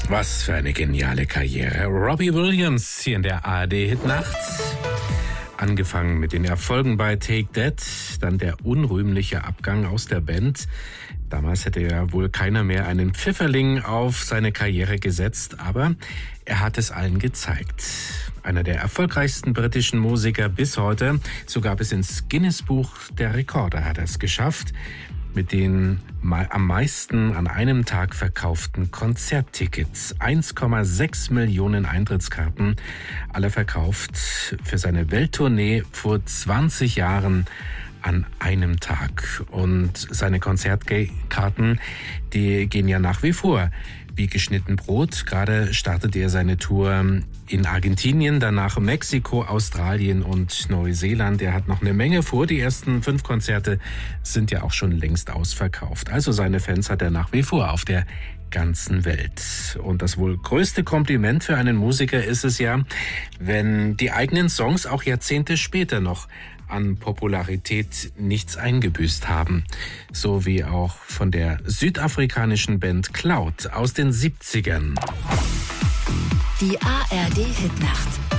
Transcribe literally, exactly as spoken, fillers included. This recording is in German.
Was für eine geniale Karriere. Robbie Williams hier in der A R D-Hitnacht. Angefangen mit den Erfolgen bei Take That, dann der unrühmliche Abgang aus der Band. Damals hätte ja wohl keiner mehr einen Pfifferling auf seine Karriere gesetzt, aber er hat es allen gezeigt. Einer der erfolgreichsten britischen Musiker bis heute, sogar bis ins Guinness-Buch der Rekorde hat er es geschafft, mit den am meisten an einem Tag verkauften Konzerttickets. eins Komma sechs Millionen Eintrittskarten, alle verkauft für seine Welttournee vor zwanzig Jahren an einem Tag. Und seine Konzertkarten, die gehen ja nach wie vor wie geschnitten Brot. Gerade startet er seine Tour in Argentinien, danach Mexiko, Australien und Neuseeland. Er hat noch eine Menge vor. Die ersten fünf Konzerte sind ja auch schon längst ausverkauft. Also seine Fans hat er nach wie vor auf der ganzen Welt. Und das wohl größte Kompliment für einen Musiker ist es ja, wenn die eigenen Songs auch Jahrzehnte später noch an Popularität nichts eingebüßt haben. So wie auch von der südafrikanischen Band Cloud aus den siebzigern. Die A R D-Hitnacht.